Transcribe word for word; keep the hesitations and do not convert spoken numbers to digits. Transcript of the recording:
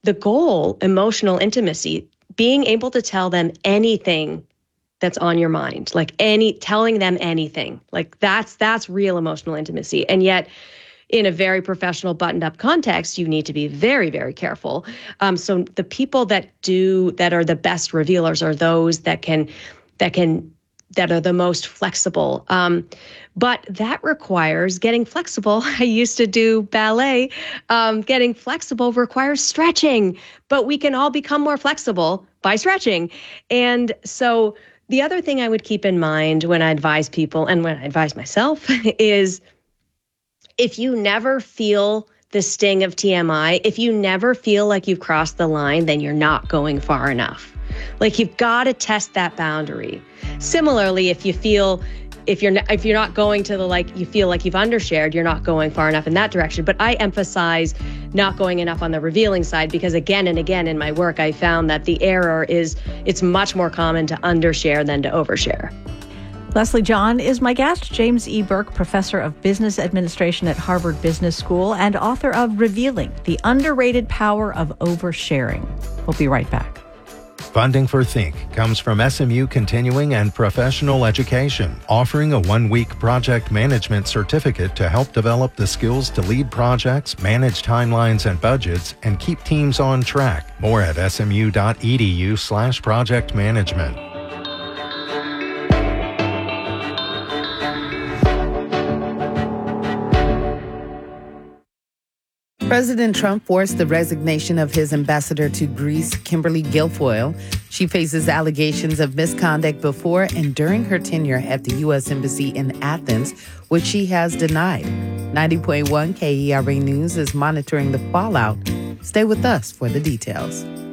the goal, emotional intimacy, being able to tell them anything that's on your mind, like any telling them anything, like that's that's real emotional intimacy. And yet, in a very professional, buttoned-up context, you need to be very, very careful. Um, so the people that do that are the best revealers are those that can that can that are the most flexible. Um, but that requires getting flexible. I used to do ballet. Um, getting flexible requires stretching, but we can all become more flexible by stretching. And so the other thing I would keep in mind when I advise people and when I advise myself is if you never feel the sting of T M I, if you never feel like you've crossed the line, then you're not going far enough. Like you've got to test that boundary. Similarly, if you feel, if you're if you're not going to the like, you feel like you've undershared, you're not going far enough in that direction. But I emphasize not going enough on the revealing side because again and again in my work, I found that the error is it's much more common to undershare than to overshare. Leslie John is my guest. James E. Burke, professor of business administration at Harvard Business School and author of Revealing, The Underrated Power of Oversharing. We'll be right back. Funding for Think comes from S M U Continuing and Professional Education, offering a one-week project management certificate to help develop the skills to lead projects, manage timelines and budgets, and keep teams on track. More at smu.edu slash project management. President Trump forced the resignation of his ambassador to Greece, Kimberly Guilfoyle. She faces allegations of misconduct before and during her tenure at the U S Embassy in Athens, which she has denied. ninety point one K E R A News is monitoring the fallout. Stay with us for the details.